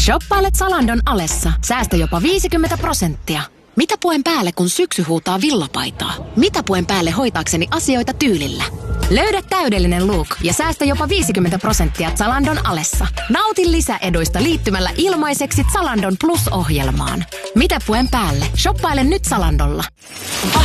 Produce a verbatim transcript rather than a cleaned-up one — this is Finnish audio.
Shoppaile Zalandon alessa. Säästä jopa viisikymmentä prosenttia. Mitä puen päälle, kun syksy huutaa villapaitaa? Mitä puen päälle hoitaakseni asioita tyylillä? Löydä täydellinen look ja säästä jopa viisikymmentä prosenttia Zalandon alessa. Nauti lisäeduista liittymällä ilmaiseksi Zalandon Plus-ohjelmaan. Mitä puen päälle? Shoppaile nyt Zalandolla.